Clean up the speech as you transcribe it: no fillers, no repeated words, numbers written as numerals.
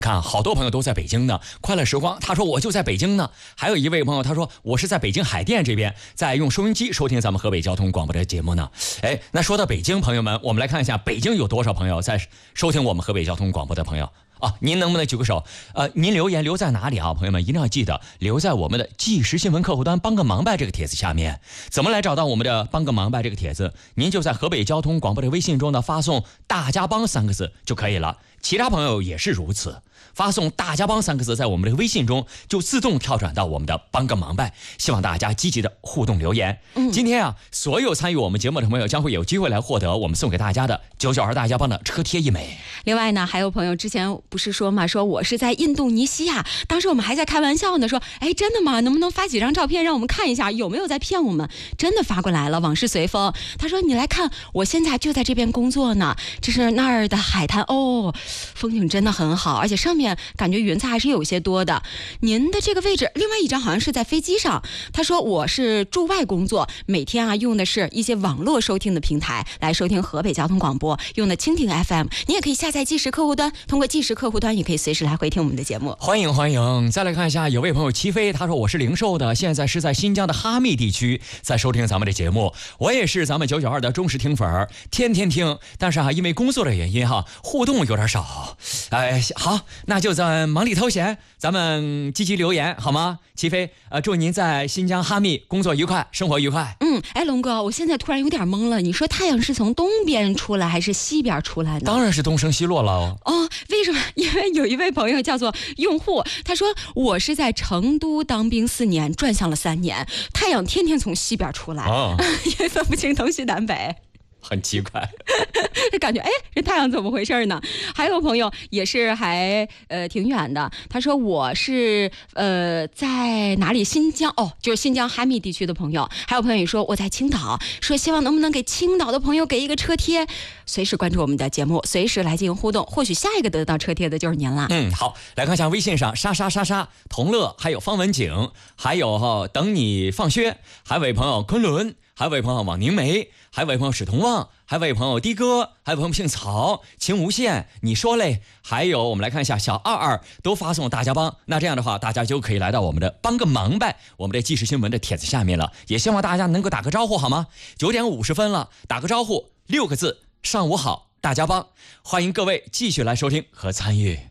看，好多朋友都在北京呢。快乐时光他说我就在北京呢。还有一位朋友他说我是在北京海淀这边，在用收音机收听咱们河北交通广播的节目呢。那说到北京，朋友们，我们来看一下北京有多少朋友在收听我们河北交通广播的朋友啊？您能不能举个手？您留言留在哪里啊？朋友们一定要记得留在我们的即时新闻客户端帮个忙呗这个帖子下面。怎么来找到我们的帮个忙呗这个帖子？您就在河北交通广播的微信中呢发送大家帮3个字就可以了。其他朋友也是如此，发送大家帮3个字在我们的微信中就自动跳转到我们的帮个忙呗。希望大家积极的互动留言。今天啊，所有参与我们节目的朋友将会有机会来获得我们送给大家的992大家帮的车贴1枚。 另外呢，还有朋友之前不是说嘛，说我是在印度尼西亚，当时我们还在开玩笑呢，说真的吗？能不能发几张照片让我们看一下，有没有在骗我们？真的发过来了，往事随风。他说你来看，我现在就在这边工作呢，这是那儿的海滩哦，风景真的很好，而且上面感觉云彩还是有些多的。您的这个位置，另外一张好像是在飞机上。他说我是驻外工作，每天啊用的是一些网络收听的平台来收听河北交通广播，用的蜻蜓 FM。你也可以下载即时客户端，通过即时客户端也可以随时来回听我们的节目。 欢迎欢迎！再来看一下，有位朋友齐飞，他说我是零售的，现在是在新疆的哈密地区在收听咱们的节目。我也是咱们992的忠实听粉，天天听，但是因为工作的原因互动有点少。好，那就咱忙里偷闲，咱们积极留言好吗？齐飞，祝您在新疆哈密工作愉快，生活愉快。 龙哥，我现在突然有点懵了，你说太阳是从东边出来还是西边出来呢？ 当然是东升西落了。 为什么？因为有一位朋友叫做用户，他说我是在成都当兵4年，转向了3年，太阳天天从西边出来，也分不清东西南北。 很奇怪， 感觉这太阳怎么回事呢？还有朋友也是还挺远的，他说我是在哪里？新疆就是新疆哈密地区的朋友。还有朋友也说我在青岛，说希望能不能给青岛的朋友给一个车贴。随时关注我们的节目，随时来进行互动，或许下一个得到车贴的就是您了。 好，来看一下微信上莎莎莎莎同乐，还有方文景，还有等你放学，还有位朋友昆仑，还有位朋友王宁梅，还有位朋友史同旺，还有位朋友的哥，还有朋友姓曹，情无限，你说嘞？还有我们来看一下小22都发送大家帮，那这样的话大家就可以来到我们的帮个忙呗，我们的即时新闻的帖子下面了，也希望大家能够打个招呼好吗？9点50分了，打个招呼，6个字，上午好，大家帮，欢迎各位继续来收听和参与。